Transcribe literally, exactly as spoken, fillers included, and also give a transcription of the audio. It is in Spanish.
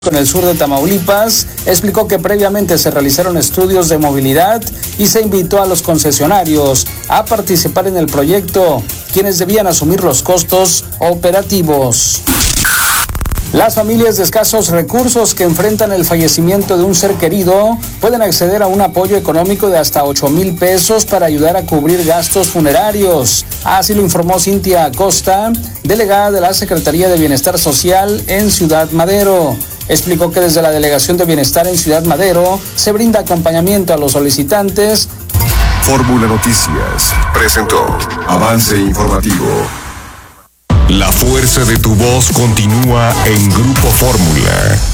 en el sur de Tamaulipas, explicó que previamente se realizaron estudios de movilidad y se invitó a los concesionarios a participar en el proyecto, quienes debían asumir los costos operativos. Las familias de escasos recursos que enfrentan el fallecimiento de un ser querido pueden acceder a un apoyo económico de hasta ocho mil pesos para ayudar a cubrir gastos funerarios. Así lo informó Cintia Acosta, delegada de la Secretaría de Bienestar Social en Ciudad Madero. Explicó que desde la Delegación de Bienestar en Ciudad Madero se brinda acompañamiento a los solicitantes. Fórmula Noticias presentó Avance Informativo. La fuerza de tu voz continúa en Grupo Fórmula.